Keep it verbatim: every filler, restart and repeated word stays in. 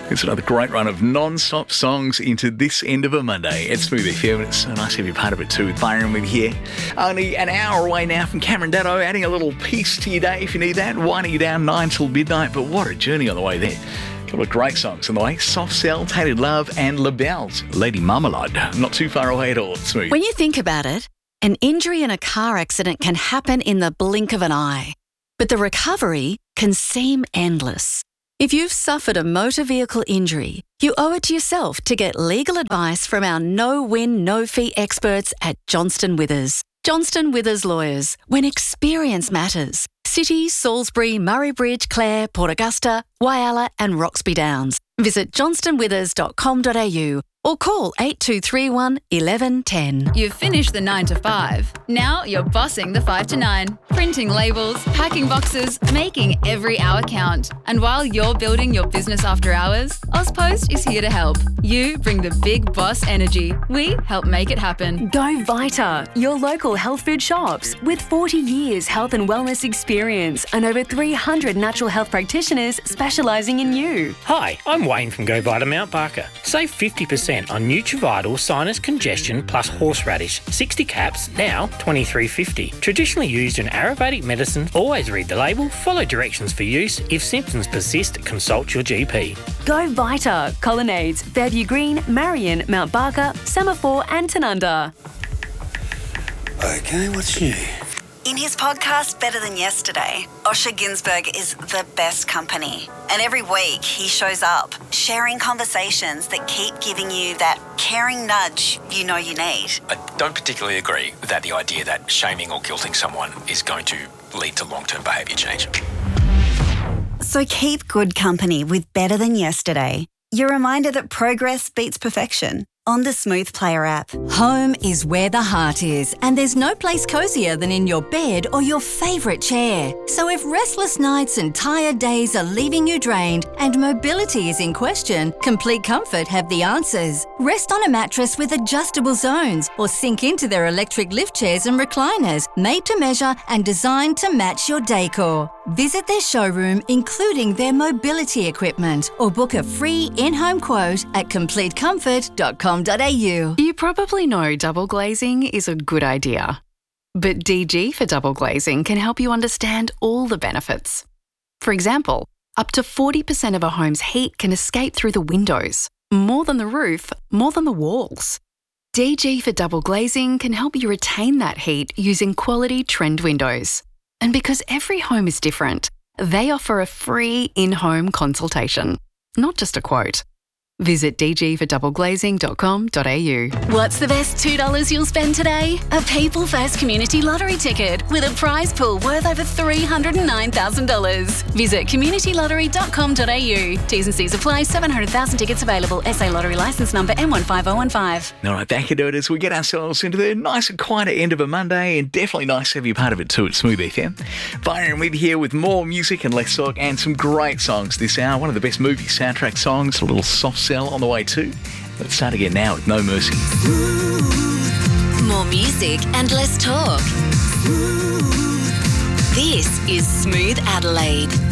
It's another great run of non-stop songs into this end of a Monday. It's Smooth F M, and it's so nice to have you part of it too with Byron with you here. Only an hour away now from Cameron Datto, adding a little piece to your day if you need that, winding you down nine till midnight, but what a journey on the way there. A couple of great songs on the way, Soft Cell, Tainted Love and LaBelle's Lady Marmalade. Not too far away at all, it's Smooth. When you think about it, an injury in a car accident can happen in the blink of an eye, but the recovery can seem endless. If you've suffered a motor vehicle injury, you owe it to yourself to get legal advice from our no-win, no-fee experts at Johnston Withers. Johnston Withers Lawyers, when experience matters. City, Salisbury, Murray Bridge, Clare, Port Augusta, Whyalla and Roxby Downs. Visit johnston withers dot com dot a u or call eight two three one, one one one zero. You've finished the nine to five. Now you're bossing the five to nine. Printing labels, packing boxes, making every hour count. And while you're building your business after hours, Ozpost is here to help. You bring the big boss energy. We help make it happen. Go Vita, your local health food shops. With forty years health and wellness experience and over three hundred natural health practitioners specialising in you. Hi, I'm Wayne from Go Vita Mount Barker. Save fifty percent on Nutrivital Sinus Congestion plus Horseradish. sixty caps, now twenty-three fifty. Traditionally used in Ayurvedic medicine, always read the label, follow directions for use. If symptoms persist, consult your G P. Go Vita, Colonnades, Fairview Green, Marion, Mount Barker, Semaphore and Tanunda. Okay, what's new? In his podcast, Better Than Yesterday, Osher Ginsberg is the best company. And every week he shows up, sharing conversations that keep giving you that caring nudge you know you need. I don't particularly agree with that, the idea that shaming or guilting someone is going to lead to long-term behaviour change. So keep good company with Better Than Yesterday. Your reminder that progress beats perfection. On the Smooth Player app. Home is where the heart is, and there's no place cozier than in your bed or your favourite chair. So if restless nights and tired days are leaving you drained and mobility is in question, Complete Comfort have the answers. Rest on a mattress with adjustable zones or sink into their electric lift chairs and recliners, made to measure and designed to match your decor. Visit their showroom, including their mobility equipment, or book a free in-home quote at complete comfort dot com dot a u. You probably know double glazing is a good idea. But D G for double glazing can help you understand all the benefits. For example, up to forty percent of a home's heat can escape through the windows. More than the roof, more than the walls. D G for double glazing can help you retain that heat using quality trend windows. And because every home is different, they offer a free in-home consultation, not just a quote. Visit d g for double glazing dot com dot a u. What's the best two dollars you'll spend today? A People First Community Lottery ticket with a prize pool worth over three hundred nine thousand dollars. Visit community lottery dot com dot a u. T's and C's apply. seven hundred thousand tickets available. S A Lottery licence number M one five oh one five. All right, back into it as we get ourselves into the nice and quieter end of a Monday, and definitely nice to have you part of it too at Smooth F M. Byron with you here with more music and less talk and some great songs this hour. One of the best movie soundtrack songs, a little Soft Cell on the way too. Let's start again now with No Mercy. More music and less talk. This is Smooth Adelaide.